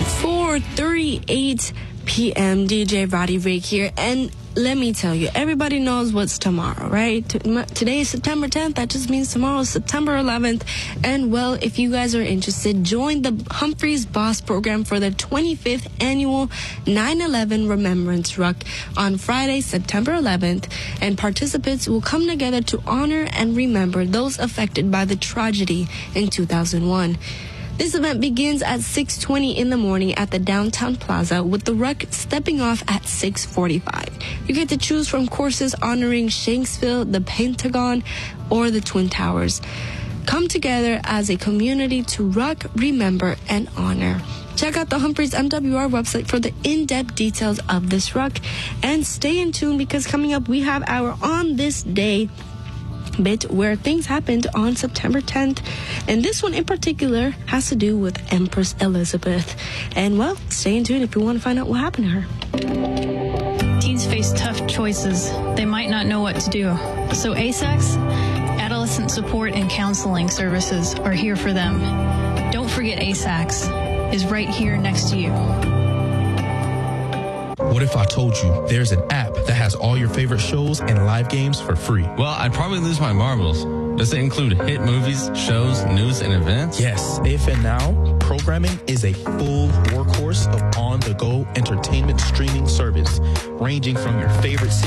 4:38 p.m. DJ Roddy Rig here, and let me tell you, everybody knows what's tomorrow, right? Today is September 10th. That just means tomorrow is September 11th. And, well, if you guys are interested, join the Humphreys Boss program for the 25th annual 9/11 Remembrance Ruck on Friday, September 11th. And participants will come together to honor and remember those affected by the tragedy in 2001. This event begins at 6:20 in the morning at the Downtown Plaza, with the ruck stepping off at 6:45. You get to choose from courses honoring Shanksville, the Pentagon, or the Twin Towers. Come together as a community to ruck, remember, and honor. Check out the Humphreys MWR website for the in-depth details of this ruck. And stay in tune, because coming up we have our On This Day bit where things happened on September 10th, and this one in particular has to do with Empress Elizabeth. And, well, stay in tune if you want to find out what happened to her. Teens face tough choices. They might not know what to do. So ASACS, Adolescent Support and Counseling Services, are here for them. Don't forget ASACS is right here next to you. What if I told you there's an app that has all your favorite shows and live games for free? Well, I'd probably lose my marbles. Does it include hit movies, shows, news, and events? Yes. If and Now programming is a full workhorse of on-the-go entertainment streaming service, ranging from your favorite series